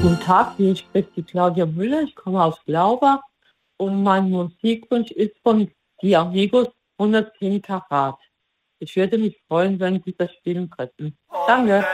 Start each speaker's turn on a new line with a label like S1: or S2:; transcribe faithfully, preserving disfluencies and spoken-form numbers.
S1: Guten Tag, hier spricht die Claudia Müller. Ich komme aus Glaubach und mein Musikwunsch ist von Die Amigos hundertzehn Karat. Ich würde mich freuen, wenn Sie das spielen könnten. Danke.